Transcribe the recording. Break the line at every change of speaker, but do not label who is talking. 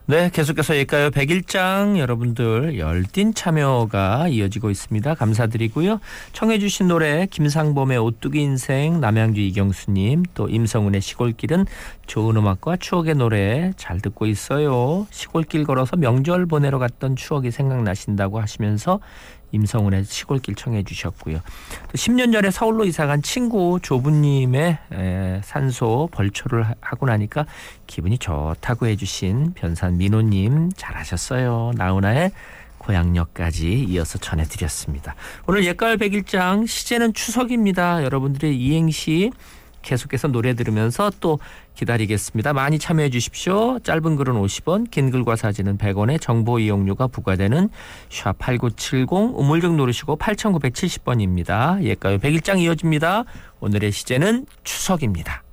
네, 계속해서 옛가요 101장 여러분들 열띤 참여가 이어지고 있습니다. 감사드리고요. 청해 주신 노래 김상범의 오뚜기 인생, 남양주 이경수님, 또 임성훈의 시골길은 좋은 음악과 추억의 노래 잘 듣고 있어요. 시골길 걸어서 명절 보내러 갔던 추억이 생각나신다고 하시면서 임성훈의 시골길 청해 주셨고요. 또 10년 전에 서울로 이사간 친구 조부님의 산소 벌초를 하고 나니까 기분이 좋다고 해주신 변산 민호님 잘하셨어요. 나훈아의 고향역까지 이어서 전해드렸습니다. 오늘 옛가을 101장 시제는 추석입니다. 여러분들의 이행시 계속해서 노래 들으면서 또 기다리겠습니다. 많이 참여해 주십시오. 짧은 글은 50원, 긴 글과 사진은 100원의 정보 이용료가 부과되는 샵8970 우물정 누르시고 8970번입니다. 옛가요 101장 이어집니다. 오늘의 시제는 추석입니다.